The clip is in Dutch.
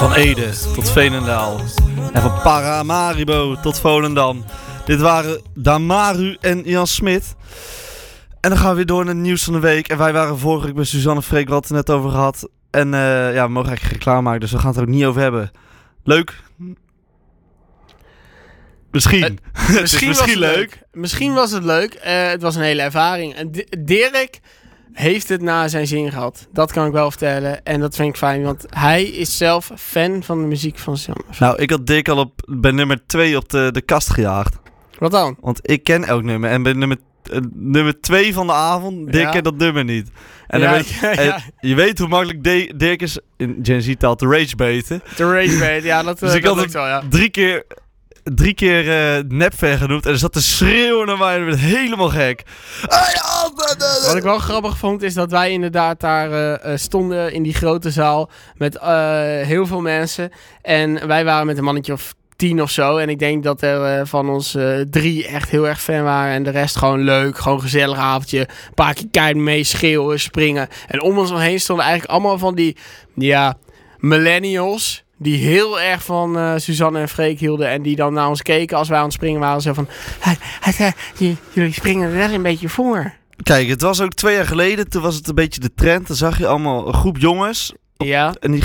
Van Ede tot Veenendaal. En van Paramaribo tot Volendam. Dit waren Damaru en Jan Smit. En dan gaan we weer door naar het nieuws van de week. En wij waren vorige week bij Suzanne Freek, wat het net over gehad. En we mogen eigenlijk geen reclame maken, dus we gaan het er ook niet over hebben. Leuk? Misschien. Misschien leuk. Misschien was het leuk. Het was een hele ervaring. En Dirk heeft het naar zijn zin gehad. Dat kan ik wel vertellen. En dat vind ik fijn, want hij is zelf fan van de muziek van Suzanne. Nou, ik had Dirk al bij nummer 2 op de kast gejaagd. Wat dan? Want ik ken elk nummer. En bij nummer 2 van de avond, Dirk kent dat nummer niet. En ja, dan je weet hoe makkelijk Dirk is, in Gen Z-taal, te ragebaiten. Te ragebaiten, ja, dat dus ik had het wel, ja. drie keer nepver genoemd. En er zat te schreeuwen naar mij en werd helemaal gek. Wat ik wel grappig vond, is dat wij inderdaad daar stonden in die grote zaal met heel veel mensen. En wij waren met een mannetje of 10 of zo. En ik denk dat er van ons 3 echt heel erg fan waren. En de rest gewoon leuk. Gewoon gezellig avondje. Een paar keer keihard mee schreeuwen, springen. En om ons heen stonden eigenlijk allemaal van die millennials. Die heel erg van Suzanne en Freek hielden. En die dan naar ons keken als wij aan het springen waren. Zo van, jullie springen er wel een beetje voor. Kijk, het was ook 2 jaar geleden. Toen was het een beetje de trend. Dan zag je allemaal een groep jongens. Ja. En die